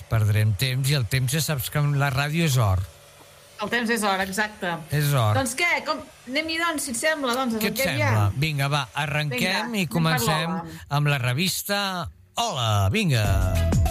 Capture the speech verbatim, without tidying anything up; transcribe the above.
perdrem temps, i el temps ja saps que la ràdio és or. El temps és or, exacte. És or. Doncs què? Com... Anem-hi, doncs, si et sembla. Doncs, Què et sembla? Vinga, va, arrenquem. Vinga, i comencem amb la revista Hola, vinga.